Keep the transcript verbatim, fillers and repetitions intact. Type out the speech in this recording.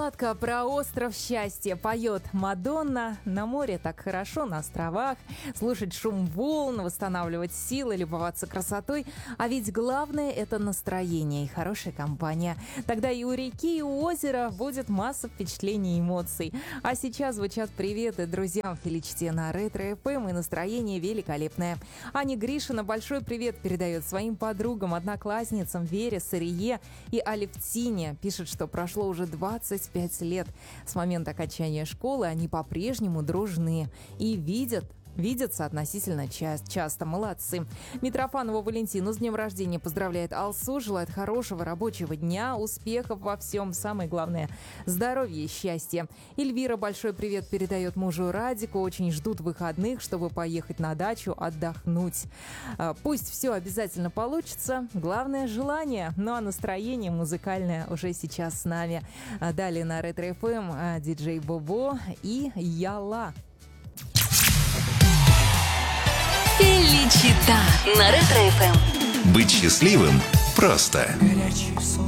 сладко про остров счастья поет Мадонна. На море так хорошо, на островах. Слушать шум волн, восстанавливать силы, любоваться красотой. А ведь главное — это настроение и хорошая компания. Тогда и у реки, и у озера будет масса впечатлений и эмоций. А сейчас звучат приветы друзьям Феличите на Ретро-эф эм, и настроение великолепное. Аня Гришина большой привет передает своим подругам, одноклассницам Вере, Сарие и Алевтине. Пишет, что прошло уже двадцать пять лет с момента окончания школы, они по-прежнему дружны и видят, видятся относительно ча- часто. Молодцы. Митрофанова Валентину с днем рождения поздравляет Алсу, желает хорошего рабочего дня, успехов во всем, самое главное — здоровья и счастья. Эльвира большой привет передает мужу Радику, очень ждут выходных, чтобы поехать на дачу отдохнуть. Пусть все обязательно получится, главное — желание, ну а настроение музыкальное уже сейчас с нами. Далее на Ретро-эф эм диджей Бобо и Яла. Феличита на Ретро-эф эм. Быть счастливым просто.